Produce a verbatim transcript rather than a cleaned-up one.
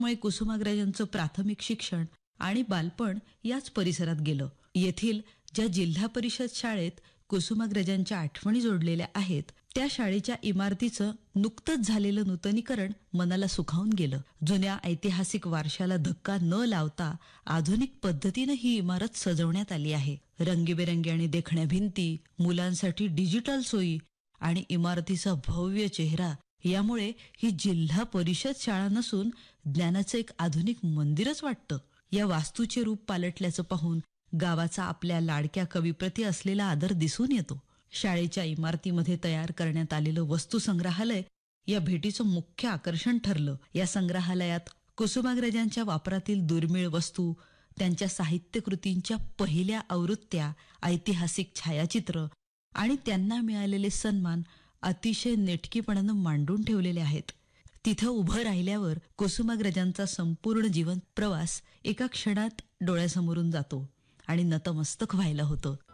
मुळे कुसुमाग्रजांचं प्राथमिक शिक्षण आणि बालपण याच परिसरात गेलं. येथील ज्या जिल्हा परिषद शाळेत कुसुमाग्रजांच्या आठवणी जोडलेल्या आहेत, त्या शाळेच्या इमारतीचं नुकतंच झालेलं नूतनीकरण मनाला सुखावून गेलं. जुन्या ऐतिहासिक वारशाला धक्का न लावता आधुनिक पद्धतीनं ही इमारत सजवण्यात आली आहे. रंगीबेरंगी आणि देखण्या भिंती, मुलांसाठी डिजिटल सोयी आणि इमारतीचा भव्य चेहरा यामुळे ही जिल्हा परिषद शाळा नसून ज्ञानाचं एक आधुनिक मंदिरच वाटतं. या वास्तूचे रूप पालटल्याचं पाहून गावाचा आपल्या लाडक्या कवीप्रती असलेला आदर दिसून येतो. शाळेच्या इमारतीमध्ये तयार करण्यात आलेलं वस्तुसंग्रहालय या भेटीचं मुख्य आकर्षण ठरलं. या संग्रहालयात कुसुमाग्रजांच्या वापरातील दुर्मिळ वस्तू, त्यांच्या साहित्यकृतींच्या पहिल्या आवृत्त्या, ऐतिहासिक छायाचित्र आणि त्यांना मिळालेले सन्मान अतिशय नेटकेपणानं मांडून ठेवलेले आहेत. तिथं उभं राहिल्यावर कुसुमाग्रजांचा संपूर्ण जीवन प्रवास एका क्षणात डोळ्यासमोरून जातो आणि नतमस्तक व्हायला होतं.